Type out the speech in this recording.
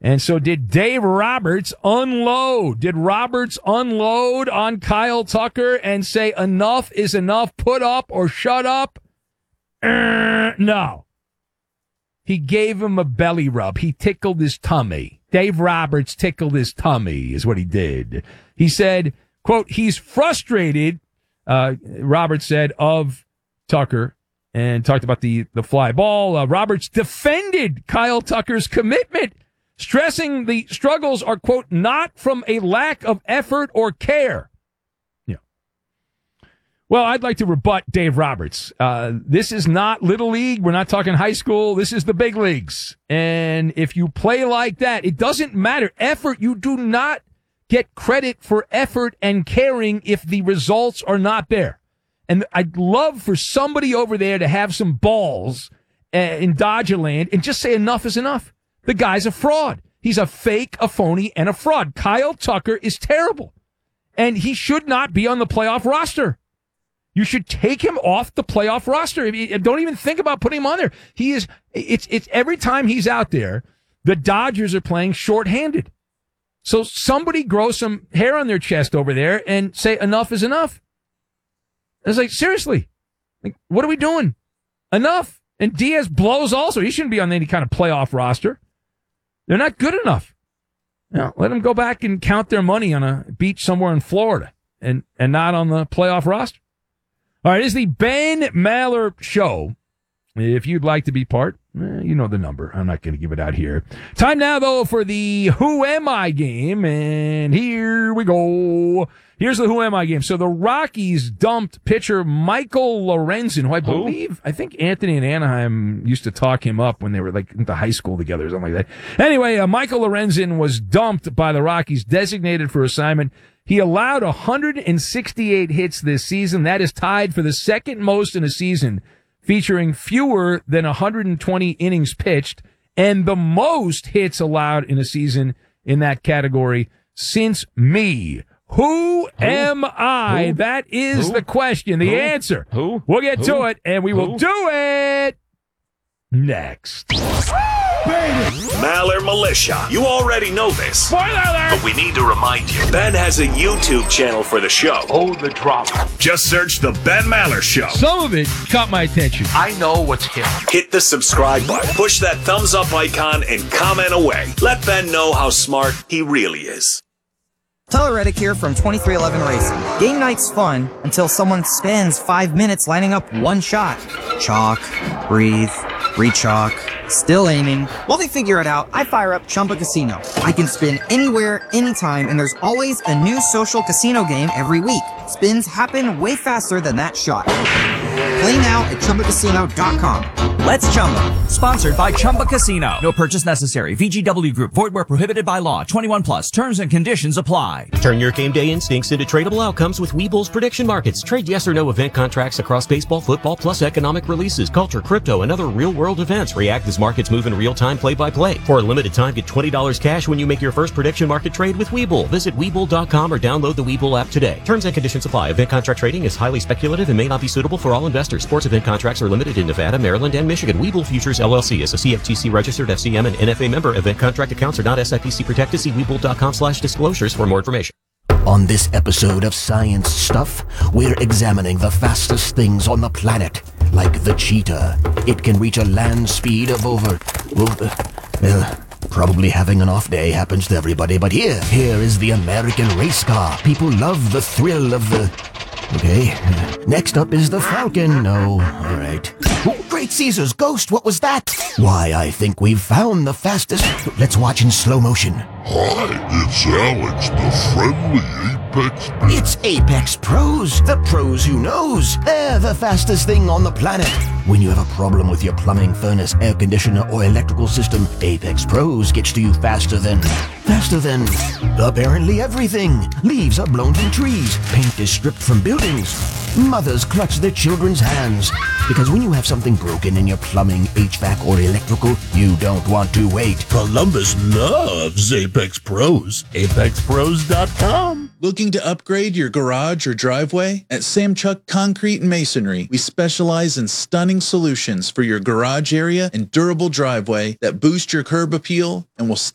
And so did Dave Roberts unload? Did Roberts unload on Kyle Tucker and say enough is enough, put up or shut up? No. He gave him a belly rub. He tickled his tummy. Dave Roberts tickled his tummy is what he did. He said, quote, he's frustrated, Roberts said, of Tucker, and talked about the fly ball. Roberts defended Kyle Tucker's commitment, stressing the struggles are, quote, not from a lack of effort or care. Yeah. Well, I'd like to rebut Dave Roberts. This is not Little League. We're not talking high school. This is the big leagues. And if you play like that, it doesn't matter. Effort, you do not get credit for effort and caring if the results are not there. And I'd love for somebody over there to have some balls in Dodgerland and just say enough is enough. The guy's a fraud. He's a fake, a phony, and a fraud. Kyle Tucker is terrible. And he should not be on the playoff roster. You should take him off the playoff roster. Don't even think about putting him on there. He is. It's every time he's out there, the Dodgers are playing shorthanded. So somebody grow some hair on their chest over there and say enough is enough. It's like, seriously, like, what are we doing? Enough. And Diaz blows also. He shouldn't be on any kind of playoff roster. They're not good enough. Now, let them go back and count their money on a beach somewhere in Florida and not on the playoff roster. All right, it's the Ben Maller Show. If you'd like to be part, you know the number. I'm not going to give it out here. Time now, though, for the Who Am I game. And here we go. Here's the Who Am I game. So the Rockies dumped pitcher Michael Lorenzen, who I think Anthony and Anaheim used to talk him up when they were like into high school together or something like that. Anyway, Michael Lorenzen was dumped by the Rockies, designated for assignment. He allowed 168 hits this season. That is tied for the second most in a season featuring fewer than 120 innings pitched, and the most hits allowed in a season in that category since me. Who am I? That is the question. The answer. We'll get to it, and we will do it next. Maller Militia. You already know this. Spoiler alert! But we need to remind you. Ben has a YouTube channel for the show. Oh, the drama. Just search The Ben Maller Show. Some of it caught my attention. I know what's him. Hit the subscribe button, push that thumbs up icon, and comment away. Let Ben know how smart he really is. Tyler Reddick here from 2311 Racing. Game night's fun until someone spends 5 minutes lining up one shot. Chalk, breathe, re-chalk, still aiming. While they figure it out, I fire up Chumba Casino. I can spin anywhere, anytime, and there's always a new social casino game every week. Spins happen way faster than that shot. Play now at ChumbaCasino.com. Let's Chumba. Sponsored by Chumba Casino. No purchase necessary. VGW Group. Void where prohibited by law. 21 plus. Terms and conditions apply. Turn your game day instincts into tradable outcomes with Webull's prediction markets. Trade yes or no event contracts across baseball, football, plus economic releases, culture, crypto, and other real-world events. React as markets move in real time, play by play. For a limited time, get $20 cash when you make your first prediction market trade with Webull. Visit Webull.com or download the Webull app today. Terms and conditions apply. Event contract trading is highly speculative and may not be suitable for all investors. Sports event contracts are limited in Nevada, Maryland, and Michigan. Webull Futures LLC is a CFTC registered FCM and NFA member. Event contract accounts are not SIPC protected. See Webull.com/disclosures for more information. On this episode of Science Stuff, we're examining the fastest things on the planet, like the cheetah. It can reach a land speed of over... probably having an off day happens to everybody, but here is the American race car. People love the thrill of the... Okay. Next up is the Falcon. No. All right. Oh, Great Caesar's ghost. What was that? Why, I think we've found the fastest... Let's watch in slow motion. Hi, it's Alex, the friendly Apex. It's Apex Pros. The pros who knows. They're the fastest thing on the planet. When you have a problem with your plumbing, furnace, air conditioner, or electrical system, Apex Pros gets to you faster than apparently everything. Leaves are blown from trees. Paint is stripped from buildings. Mothers clutch their children's hands. Because when you have something broken in your plumbing, HVAC, or electrical, you don't want to wait. Columbus loves Apex Pros. ApexPros.com. Looking to upgrade your garage or driveway? At Samchuk Concrete and Masonry, we specialize in stunning solutions for your garage area and durable driveway that boost your curb appeal and will